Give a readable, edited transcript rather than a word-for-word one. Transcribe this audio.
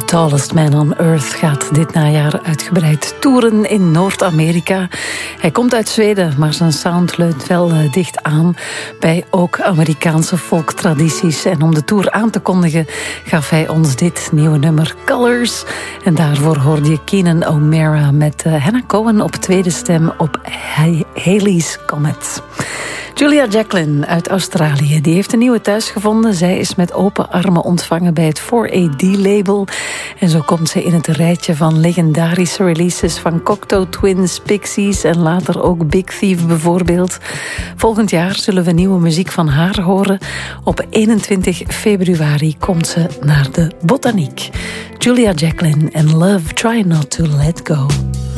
Tallest Man on Earth gaat dit najaar uitgebreid toeren in Noord-Amerika. Hij komt uit Zweden, maar zijn sound leunt wel dicht aan bij ook Amerikaanse folktradities. En om de tour aan te kondigen gaf hij ons dit nieuwe nummer Colors. En daarvoor hoorde je Keenan O'Mara met Hannah Cohen op tweede stem op Halley's Comet. Julia Jacklin uit Australië, die heeft een nieuwe thuis gevonden. Zij is met open armen ontvangen bij het 4AD-label. En zo komt ze in het rijtje van legendarische releases van Cocteau Twins, Pixies en later ook Big Thief bijvoorbeeld. Volgend jaar zullen we nieuwe muziek van haar horen. Op 21 februari komt ze naar de Botaniek. Julia Jacklin en Love, Try Not to Let Go.